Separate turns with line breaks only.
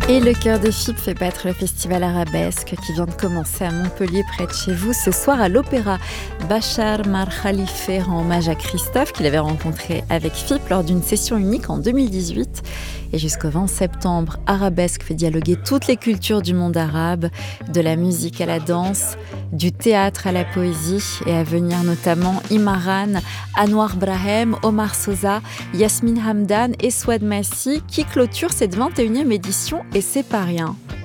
Et le Cœur des FIP fait battre le festival arabesque qui vient de commencer à Montpellier, près de chez vous, ce soir à l'Opéra. Bachar Mar Khalife rend hommage à Christophe, qu'il avait rencontré avec FIP lors d'une session unique en 2018. Et jusqu'au 20 septembre, Arabesque fait dialoguer toutes les cultures du monde arabe, de la musique à la danse, du théâtre à la poésie, et à venir notamment Imaran, Anwar Brahem, Omar Sosa, Yasmine Hamdan et Souad Massi qui clôturent cette 21e édition, et c'est pas rien.